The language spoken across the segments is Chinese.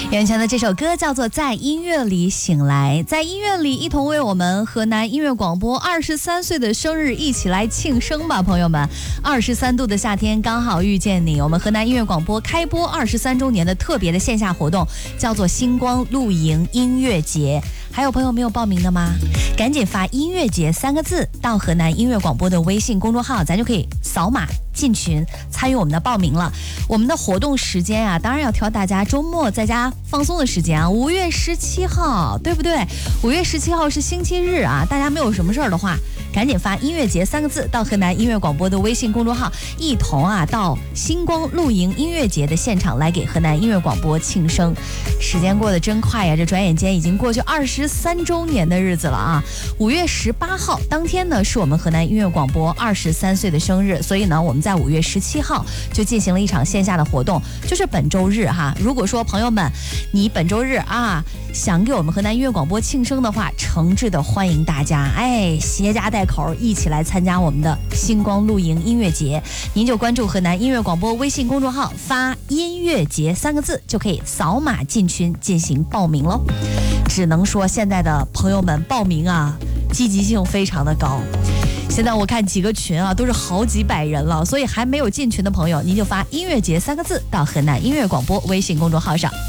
眼前的这首歌叫做《在音乐里醒来》，在音乐里一同为我们河南音乐广播23岁的生日一起来庆生吧，朋友们！23度的夏天刚好遇见你，我们河南音乐广播开播23周年的特别的线下活动叫做星光露营音乐节。还有朋友没有报名的吗？赶紧发音乐节3个字到河南音乐广播的微信公众号，咱就可以扫码进群参与我们的报名了。我们的活动时间啊，当然要挑大家周末在家放松的时间啊。5月17号，对不对？5月17号是星期日啊，大家没有什么事儿的话，赶紧发音乐节3个字到河南音乐广播的微信公众号，一同啊到星光露营音乐节的现场来给河南音乐广播庆生。时间过得真快呀，这转眼间已经过去23周年的日子了啊！5月18号当天呢，是我们河南音乐广播23岁的生日，所以呢，我们在5月17号就进行了一场线下的活动，就是本周日哈。如果说朋友们，你本周日啊想给我们河南音乐广播庆生的话，诚挚的欢迎大家，携家带口一起来参加我们的星光露营音乐节。您就关注河南音乐广播微信公众号，发音乐节3个字就可以扫码进群进行报名喽。只能说现在的朋友们报名啊，积极性非常的高。现在我看几个群啊，都是好几百人了，所以还没有进群的朋友，您就发音乐节3个字到河南音乐广播微信公众号上。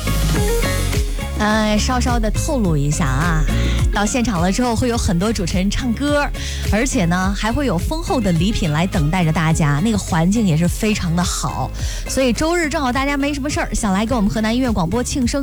稍稍的透露一下啊，到现场了之后会有很多主持人唱歌，而且呢还会有丰厚的礼品来等待着大家，那个环境也是非常的好。所以周日正好大家没什么事儿，想来跟我们河南音乐广播庆生